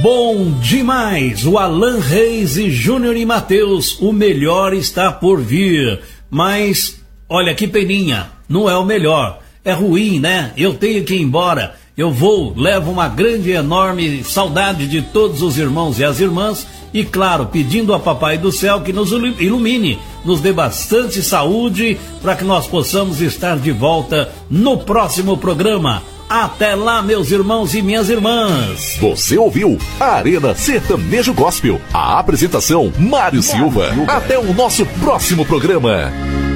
Bom demais, o Alan Reis e Júnior e Matheus, o melhor está por vir, mas olha que peninha, não é o melhor, é ruim, né? Eu tenho que ir embora, eu vou, levo uma grande e enorme saudade de todos os irmãos e as irmãs e claro, pedindo a Papai do Céu que nos ilumine, nos dê bastante saúde para que nós possamos estar de volta no próximo programa. Até lá, meus irmãos e minhas irmãs. Você ouviu a Arena Sertanejo Gospel. A apresentação, Mário Silva. Até o nosso próximo programa.